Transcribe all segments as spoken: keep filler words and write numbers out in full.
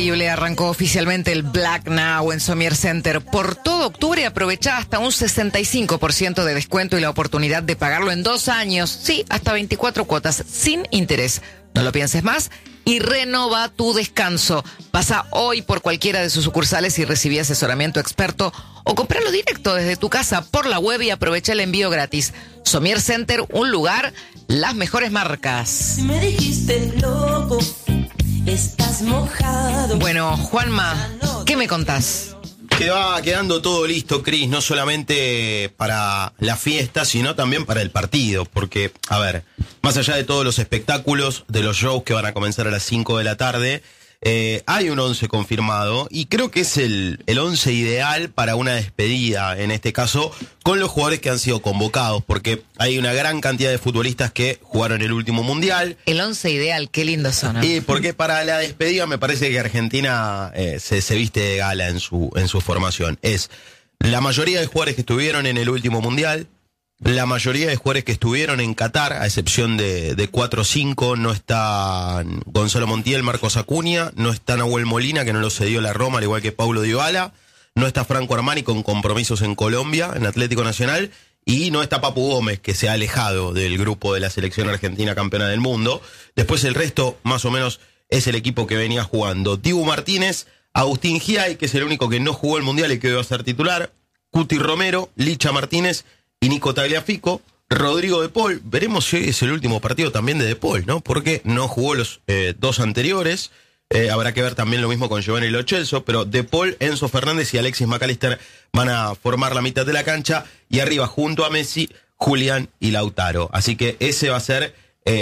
terrible, arrancó oficialmente el Black Now en Somier Center. Por todo octubre aprovechá hasta un sesenta y cinco por ciento de descuento y la oportunidad de pagarlo en dos años. Sí, hasta veinticuatro cuotas sin interés. No lo pienses más y renova tu descanso. Pasa hoy por cualquiera de sus sucursales y recibí asesoramiento experto o compralo directo desde tu casa por la web y aprovecha el envío gratis. Somier Center, un lugar, las mejores marcas. Si me dijiste loco, estás mojado. Bueno, Juanma, ¿qué me contás? Que va quedando todo listo, Cris, no solamente para la fiesta, sino también para el partido. Porque, a ver, más allá de todos los espectáculos, de los shows que van a comenzar a las cinco de la tarde, eh, hay un once confirmado y creo que es el, el once ideal para una despedida, en este caso, con los jugadores que han sido convocados, porque hay una gran cantidad de futbolistas que jugaron el último mundial. El once ideal, qué lindo son. Y porque para la despedida me parece que Argentina eh, se, se viste de gala en su, en su formación. Es la mayoría de jugadores que estuvieron en el último mundial, la mayoría de jugadores que estuvieron en Qatar, a excepción de, de cuatro o cinco, no está Gonzalo Montiel, Marcos Acuña, no está Nahuel Molina, que no lo cedió la Roma, al igual que Paulo Dybala, no está Franco Armani con compromisos en Colombia, en Atlético Nacional, y no está Papu Gómez, que se ha alejado del grupo de la selección argentina campeona del mundo. Después el resto, más o menos, es el equipo que venía jugando. Dibu Martínez, Agustín Giay, que es el único que no jugó el mundial y que va a ser titular, Cuti Romero, Licha Martínez y Nico Tagliafico, Rodrigo De Paul. Veremos si hoy es el último partido también de De Paul, ¿no? Porque no jugó los eh, dos anteriores. Eh, habrá que ver también lo mismo con Giovanni Lo Celso, pero De Paul, Enzo Fernández y Alexis McAllister van a formar la mitad de la cancha y arriba junto a Messi, Julián y Lautaro. Así que ese va a ser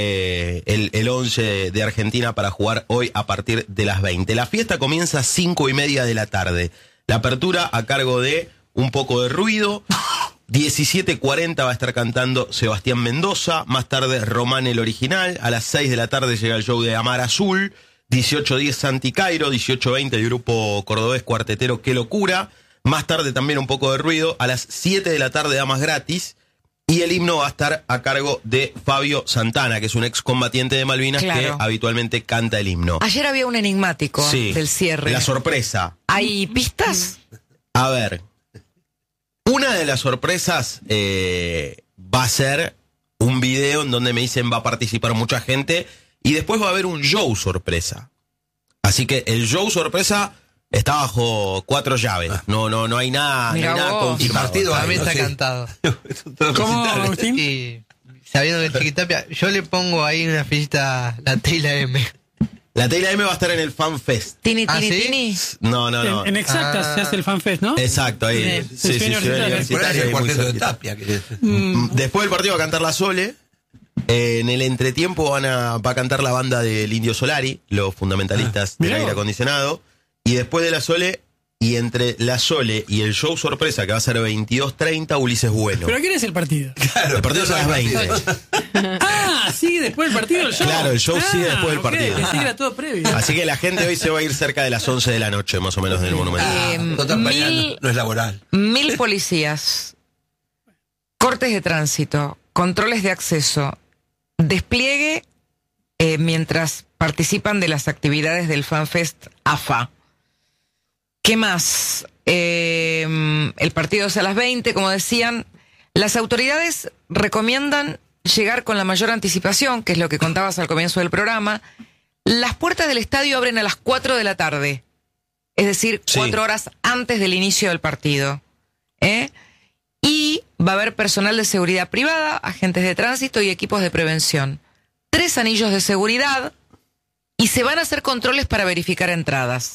eh, el, el once de Argentina para jugar hoy a partir de las veinte. La fiesta comienza a cinco y media de la tarde. La apertura a cargo de Un Poco de Ruido. diecisiete cuarenta va a estar cantando Sebastián Mendoza, más tarde Román el Original, a las seis de la tarde llega el show de Amar Azul, dieciocho diez Santi Cairo, dieciocho veinte el grupo cordobés cuartetero Qué Locura, más tarde también Un Poco de Ruido, a las siete de la tarde Damas Gratis, y el himno va a estar a cargo de Fabio Santana, que es un excombatiente de Malvinas, claro, que habitualmente canta el himno. Ayer había un enigmático sí, del cierre. La sorpresa. ¿Hay pistas? A ver... Una de las sorpresas eh, va a ser un video en donde me dicen va a participar mucha gente y después va a haber un show sorpresa. Así que el show sorpresa está bajo cuatro llaves. No, no, no hay nada, no hay nada confirmado. Y partido a mí no está sé. cantado. ¿Cómo, Agustín? Y sabiendo que Chiquitapia, yo le pongo ahí una fichita la T y la M. La T y la M va a estar en el FanFest. ¿Tini, ¿Ah, tini, sí? tini? No, no, no. En, en Exactas Ah. se hace el FanFest, ¿no? Exacto, ahí. Sí, Sí, sí, sí, Ciudad universitaria. Universitaria, Por ahí muy cuarteto de cerquita. Tapia. Que... Mm. Después del partido va a cantar la Sole. Eh, en el entretiempo van a, va a cantar la banda del Indio Solari, los fundamentalistas Ah, del mirá aire vos. acondicionado. Y después de la Sole, y entre la Sole y el show sorpresa, que va a ser veintidós treinta, Ulises Bueno. ¿Pero quién es el partido? Claro, el partido es a las veinte. Ah, sigue después del partido el show. Claro, el show ah, sigue después del ok, partido. pensé que era todo previo. Así que la gente hoy se va a ir cerca de las once de la noche, más o menos, del Monumental. Eh, Total, mil- mañana no es laboral. Mil policías, cortes de tránsito, controles de acceso, despliegue eh, mientras participan de las actividades del FanFest A F A. ¿Qué más? Eh, el partido es a las veinte, como decían. Las autoridades recomiendan llegar con la mayor anticipación, que es lo que contabas al comienzo del programa. Las puertas del estadio abren a las cuatro de la tarde, es decir, Sí. cuatro horas antes del inicio del partido. ¿Eh? Y va a haber personal de seguridad privada, agentes de tránsito y equipos de prevención. Tres anillos de seguridad y se van a hacer controles para verificar entradas.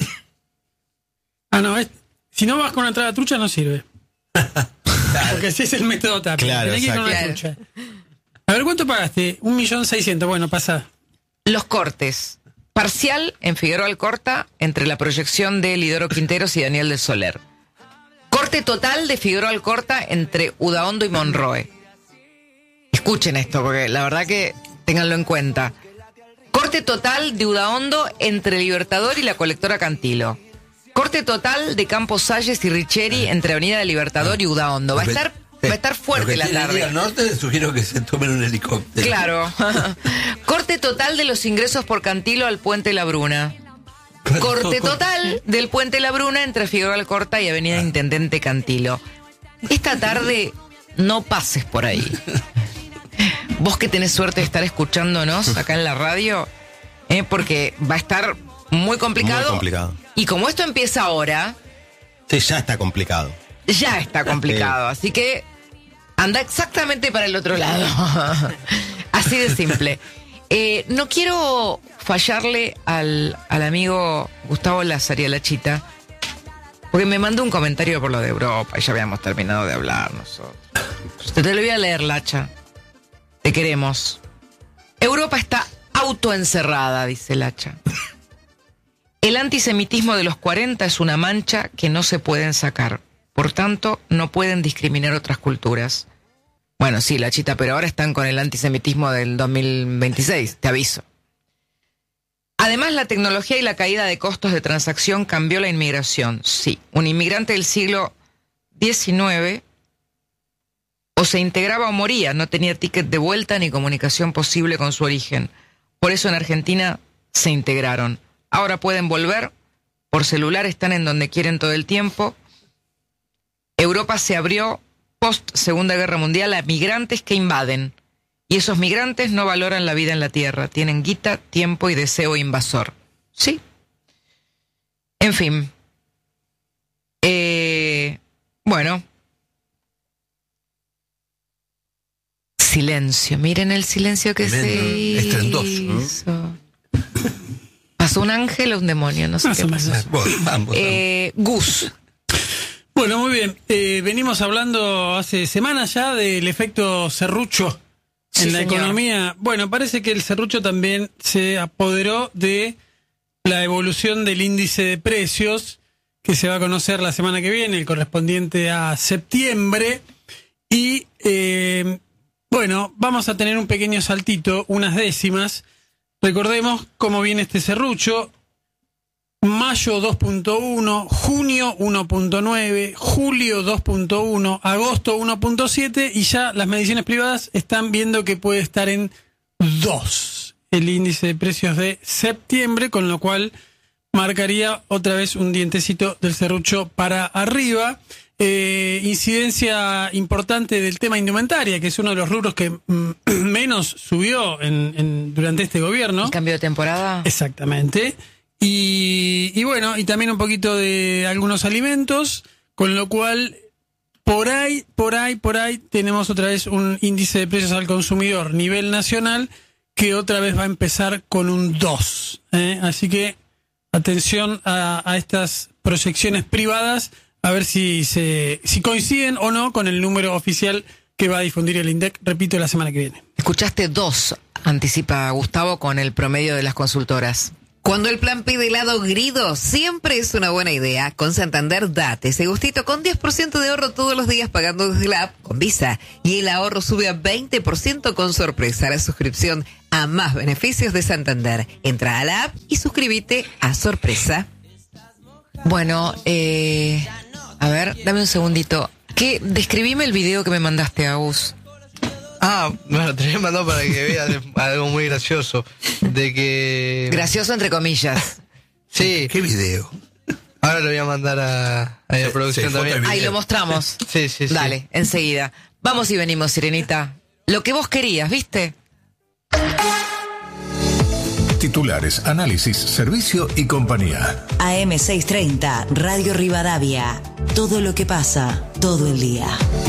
Ah, no, es, si no vas con una entrada trucha no sirve. Porque ese es el método Tapia. Claro, Tenés que ir con una exacto. trucha. A ver, ¿cuánto pagaste? Un millón seiscientos. Bueno, pasa. Los cortes. Parcial en Figueroa Alcorta entre la proyección de Lidoro Quinteros y Daniel del Soler. Corte total de Figueroa Alcorta entre Udaondo y Monroe. Escuchen esto, porque la verdad que ténganlo en cuenta. Corte total de Udaondo entre Libertador y la Colectora Cantilo. Corte total de Campos Salles y Richeri entre Avenida del Libertador y Udaondo. Va a estar, va a estar fuerte la tarde. Al norte les sugiero que se tomen un helicóptero. Claro. Corte total de los ingresos por Cantilo al Puente La Bruna. Corte total del Puente La Bruna entre Figueroa Alcorta y Avenida Intendente Cantilo. Esta tarde no pases por ahí. Vos que tenés suerte de estar escuchándonos acá en la radio, eh, porque va a estar muy complicado. Muy complicado. Y como esto empieza ahora... Sí, ya está complicado. Ya está complicado, así que anda exactamente para el otro lado. Así de simple. Eh, no quiero fallarle al, al amigo Gustavo Lázari, a la Chita, porque me mandó un comentario por lo de Europa y ya habíamos terminado de hablar nosotros. Te, te lo voy a leer, Lacha. Te queremos. Europa está autoencerrada, dice Lacha. El antisemitismo de los cuarenta es una mancha que no se pueden sacar. Por tanto, no pueden discriminar otras culturas. Bueno, sí, Lachita, pero ahora están con el antisemitismo del dos mil veintiséis, te aviso. Además, la tecnología y la caída de costos de transacción cambió la inmigración. Sí, un inmigrante del siglo diecinueve o se integraba o moría, no tenía ticket de vuelta ni comunicación posible con su origen. Por eso en Argentina se integraron. Ahora pueden volver, por celular están en donde quieren todo el tiempo. Europa se abrió post Segunda Guerra Mundial a migrantes que invaden. Y esos migrantes no valoran la vida en la tierra. Tienen guita, tiempo y deseo invasor. ¿Sí? En fin. Eh, bueno. Silencio. Miren el silencio que se Estruendoso, hizo. ¿No? ¿Pasó un ángel o un demonio? No sé Más qué o menos. pasó. Bueno, vamos. Eh, Gus. Bueno, muy bien. Eh, venimos hablando hace semanas ya del efecto serrucho en Sí, la señor. economía. Bueno, parece que el serrucho también se apoderó de la evolución del índice de precios que se va a conocer la semana que viene, el correspondiente a septiembre. Y eh, bueno, vamos a tener un pequeño saltito, unas décimas. Recordemos cómo viene este serrucho. Mayo dos punto uno, junio uno punto nueve, julio dos punto uno, agosto uno punto siete y ya las mediciones privadas están viendo que puede estar en dos el índice de precios de septiembre, con lo cual marcaría otra vez un dientecito del serrucho para arriba. Eh, incidencia importante del tema indumentaria, que es uno de los rubros que mm, menos subió en, en, durante este gobierno. ¿El cambio de temporada? Exactamente. Y, y bueno, y también un poquito de algunos alimentos, con lo cual por ahí, por ahí, por ahí tenemos otra vez un índice de precios al consumidor nivel nacional que otra vez va a empezar con un dos. ¿eh? Así que atención a, a estas proyecciones privadas, a ver si, se, si coinciden o no con el número oficial que va a difundir el INDEC, repito, la semana que viene. Escuchaste dos, anticipa Gustavo, con el promedio de las consultoras. Cuando el plan pide helado grido, siempre es una buena idea. Con Santander, date ese gustito con diez por ciento de ahorro todos los días pagando desde la app con Visa. Y el ahorro sube a veinte por ciento con sorpresa. La suscripción a más beneficios de Santander. Entra a la app y suscríbete a sorpresa. Bueno, eh, a ver, dame un segundito. ¿Qué? Describime el video que me mandaste, Agus. Ah, bueno, te lo he mandado para que veas algo muy gracioso. De que... Gracioso entre comillas. Sí, ¿Qué video? ahora lo voy a mandar a, a la Se- producción se también. foto Ahí lo mostramos. Sí, sí, sí. Dale, enseguida. Vamos y venimos, Sirenita. Lo que vos querías, ¿viste? Titulares, análisis, servicio y compañía. A M seiscientos treinta, Radio Rivadavia. Todo lo que pasa, todo el día.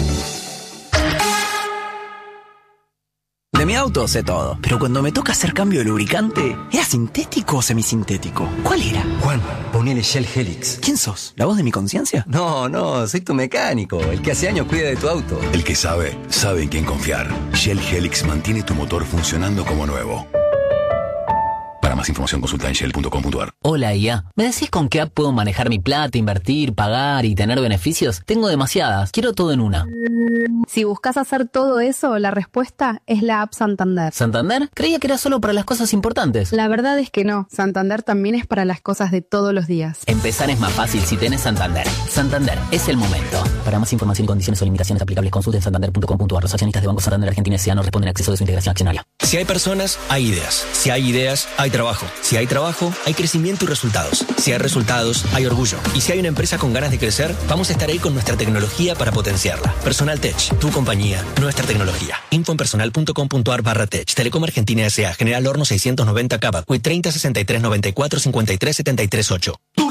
De mi auto sé todo, pero cuando me toca hacer cambio de lubricante, ¿era sintético o semisintético? ¿Cuál era? Juan, ponele Shell Helix. ¿Quién sos? ¿La voz de mi conciencia? No, no, soy tu mecánico, el que hace años cuida de tu auto. El que sabe, sabe en quién confiar. Shell Helix mantiene tu motor funcionando como nuevo. Para más información consulta en shell punto com punto a r. Hola, I A. ¿Me decís con qué app puedo manejar mi plata, invertir, pagar y tener beneficios? Tengo demasiadas. Quiero todo en una. Si buscas hacer todo eso, la respuesta es la app Santander. ¿Santander? Creía que era solo para las cosas importantes. La verdad es que no. Santander también es para las cosas de todos los días. Empezar es más fácil si tenés Santander. Santander, es el momento. Para más información y condiciones o limitaciones aplicables, consulte en santander punto com punto a r. Los accionistas de Banco Santander Argentina S A no responden a exceso de su integración accionaria. Si hay personas, hay ideas. Si hay ideas, hay trabajo. trabajo. Si hay trabajo, hay crecimiento y resultados. Si hay resultados, hay orgullo. Y si hay una empresa con ganas de crecer, vamos a estar ahí con nuestra tecnología para potenciarla. Personal Tech, tu compañía, nuestra tecnología. info en personal punto com punto ar barra tech. Telecom Argentina S A. General Horno seiscientos noventa Cava. Q treinta sesenta y tres noventa y cuatro cincuenta y tres setenta y tres ocho. Tu